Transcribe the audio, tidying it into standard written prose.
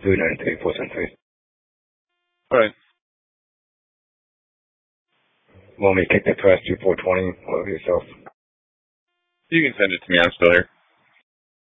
393-473. All right. Want me to kick the press to 420 or yourself? You can send it to me. I'm still here.